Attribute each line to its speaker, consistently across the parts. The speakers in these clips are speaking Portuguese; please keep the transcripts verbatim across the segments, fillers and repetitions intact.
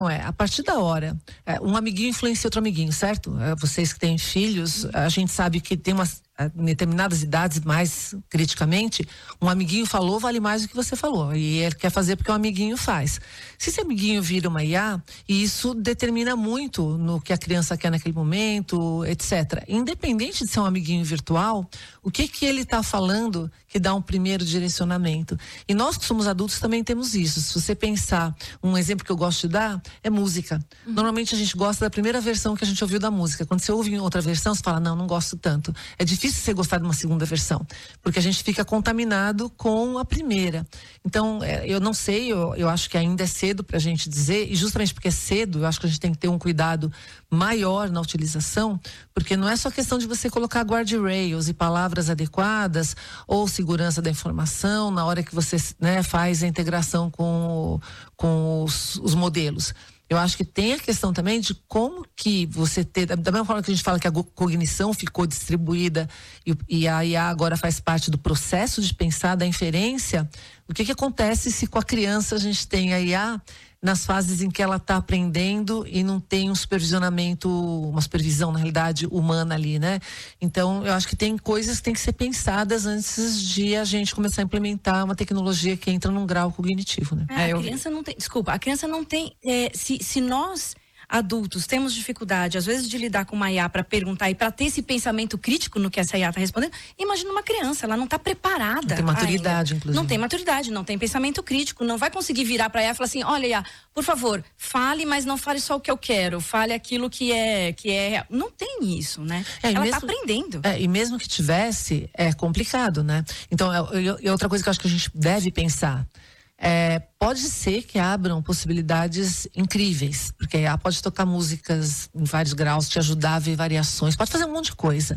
Speaker 1: Não é, a partir da hora, é, um amiguinho influencia outro amiguinho, certo? É, vocês que têm filhos, a gente sabe que tem umas em determinadas idades, mais criticamente, um amiguinho falou vale mais do que você falou, e ele quer fazer porque o amiguinho faz. Se esse amiguinho vira uma I A, isso determina muito no que a criança quer naquele momento, etcétera. Independente de ser um amiguinho virtual, o que que ele está falando que dá um primeiro direcionamento? E nós que somos adultos também temos isso. Se você pensar, um exemplo que eu gosto de dar é música. Uhum. Normalmente a gente gosta da primeira versão que a gente ouviu da música. Quando você ouve em outra versão, você fala, não, não gosto tanto. É difícil você gostar de uma segunda versão, porque a gente fica contaminado com a primeira. Então, é, eu não sei, eu, eu acho que ainda é cedo pra gente dizer, e justamente porque é cedo, eu acho que a gente tem que ter um cuidado maior na utilização, porque não é só questão de você colocar guardrails e palavras adequadas, ou segurança da informação, na hora que você, né, faz a integração com, o, com os, os modelos. Eu acho que tem a questão também de como que você ter, da mesma forma que a gente fala que a cognição ficou distribuída e, e a I A agora faz parte do processo de pensar, da inferência, o que que acontece se com a criança a gente tem a I A nas fases em que ela está aprendendo e não tem um supervisionamento, uma supervisão, na realidade, humana ali, né? Então, eu acho que tem coisas que têm que ser pensadas antes de a gente começar a implementar uma tecnologia que entra num grau cognitivo, né?
Speaker 2: É, a criança não tem, desculpa, a criança não tem, é, se, se nós adultos temos dificuldade, às vezes, de lidar com uma I A para perguntar e para ter esse pensamento crítico no que essa I A está respondendo, imagina uma criança, ela não está preparada. Não
Speaker 1: tem maturidade, ainda. Inclusive.
Speaker 2: Não tem maturidade, não tem pensamento crítico, não vai conseguir virar para a I A e falar assim, olha I A, por favor, fale, mas não fale só o que eu quero, fale aquilo que é, que é, não tem isso, né? É, ela está aprendendo.
Speaker 1: É, e mesmo que tivesse, é complicado, né? Então, e outra coisa que eu acho que a gente deve pensar, É, pode ser que abram possibilidades incríveis, porque a I A pode tocar músicas em vários graus, te ajudar a ver variações, pode fazer um monte de coisa.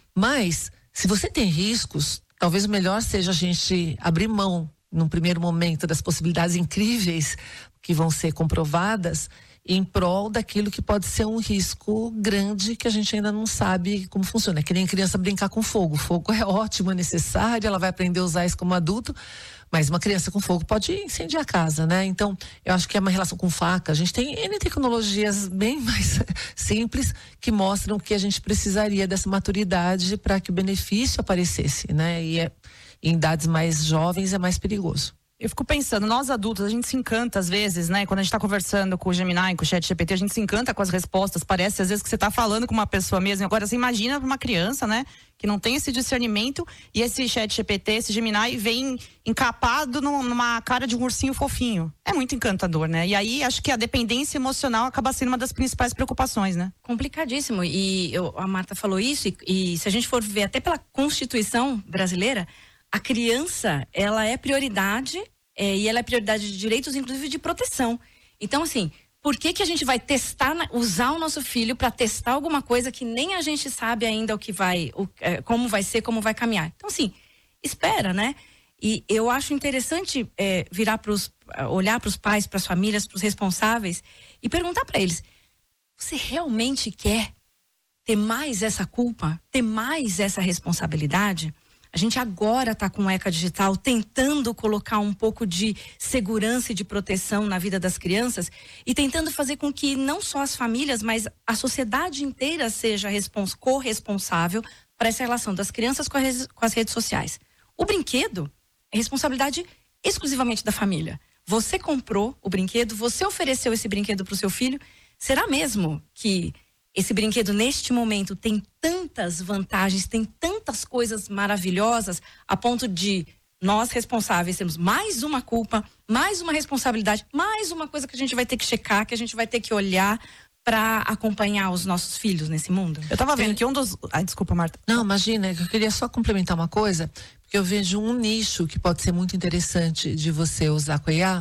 Speaker 1: Mas, se você tem riscos, talvez o melhor seja a gente abrir mão, num primeiro momento, das possibilidades incríveis que vão ser comprovadas, em prol daquilo que pode ser um risco grande que a gente ainda não sabe como funciona. É que nem criança brincar com fogo. Fogo é ótimo, é necessário, ela vai aprender a usar isso como adulto, mas uma criança com fogo pode incendiar a casa, né? Então, eu acho que é uma relação com faca. A gente tem N tecnologias bem mais simples que mostram que a gente precisaria dessa maturidade para que o benefício aparecesse, né? E é, em idades mais jovens é mais perigoso.
Speaker 3: Eu fico pensando, nós adultos, a gente se encanta às vezes, né? Quando a gente tá conversando com o Gemini, com o Chat G P T, a gente se encanta com as respostas. Parece às vezes que você tá falando com uma pessoa mesmo. Agora você imagina uma criança, né? Que não tem esse discernimento e esse Chat G P T, esse Gemini vem encapado numa cara de um ursinho fofinho. É muito encantador, né? E aí acho que a dependência emocional acaba sendo uma das principais preocupações, né?
Speaker 2: Complicadíssimo. E eu, a Marta falou isso e, e se a gente for ver até pela Constituição brasileira, a criança, ela é prioridade é, e ela é prioridade de direitos, inclusive de proteção. Então, assim, por que que a gente vai testar, usar o nosso filho para testar alguma coisa que nem a gente sabe ainda o que vai, o, é, como vai ser, como vai caminhar? Então, assim, espera, né? E eu acho interessante é, virar pros, olhar para os pais, para as famílias, para os responsáveis e perguntar para eles: você realmente quer ter mais essa culpa, ter mais essa responsabilidade? A gente agora está com o ECA Digital tentando colocar um pouco de segurança e de proteção na vida das crianças e tentando fazer com que não só as famílias, mas a sociedade inteira seja corresponsável para essa relação das crianças com, res, com as redes sociais. O brinquedo é responsabilidade exclusivamente da família. Você comprou o brinquedo, você ofereceu esse brinquedo para o seu filho. Será mesmo que esse brinquedo, neste momento, tem tantas vantagens, tem tantas coisas maravilhosas, a ponto de nós responsáveis termos mais uma culpa, mais uma responsabilidade, mais uma coisa que a gente vai ter que checar, que a gente vai ter que olhar para acompanhar os nossos filhos nesse mundo?
Speaker 3: Eu tava vendo que um dos... Ai, desculpa, Marta.
Speaker 1: Não, imagina, eu queria só complementar uma coisa, porque eu vejo um nicho que pode ser muito interessante de você usar com a I A,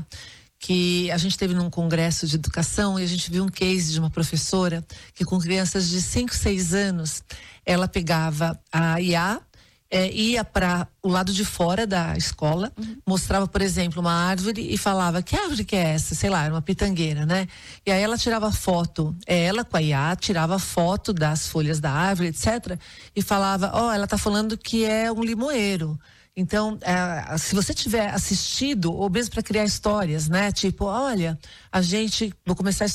Speaker 1: que a gente teve num congresso de educação e a gente viu um case de uma professora que com crianças de cinco, seis anos, ela pegava a I A, é, ia para o lado de fora da escola, uhum. mostrava, por exemplo, uma árvore e falava: que árvore que é essa? Sei lá, era uma pitangueira, né? E aí ela tirava foto, ela com a I A, tirava foto das folhas da árvore, etcétera. E falava: ó, oh, ela tá falando que é um limoeiro. Então, é, se você tiver assistido, ou mesmo para criar histórias, né? Tipo, olha, a gente, vou começar a